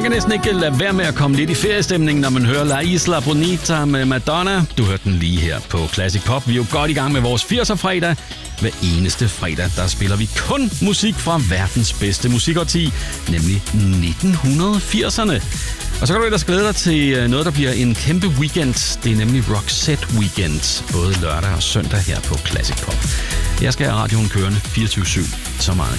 kan næsten ikke lade være med at komme lidt i feriestemning, når man hører La Isla Bonita med Madonna. Du hørte den lige her på Classic Pop. Vi er jo godt i gang med vores 80'er-fredag. Hver eneste fredag, der spiller vi kun musik fra verdens bedste musikårti, nemlig 1980'erne. Og så kan du ellers glæde dig til noget, der bliver en kæmpe weekend. Det er nemlig Roxette Weekend, både lørdag og søndag her på Classic Pop. Jeg skal have radioen kørende 24/7, så meget